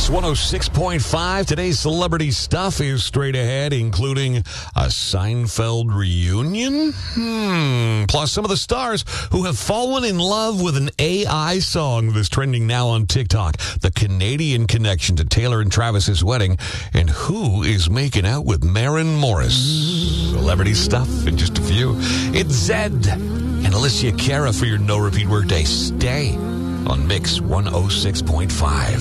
106.5. Today's celebrity stuff is straight ahead, including a Seinfeld reunion. Plus, some of the stars who have fallen in love with an AI song that's trending now on TikTok. The Canadian connection to Taylor and Travis's wedding. And who is making out with Maren Morris? Celebrity stuff in just a few. It's Zed and Alicia Cara for your no-repeat workday. Stay on Mix 106.5.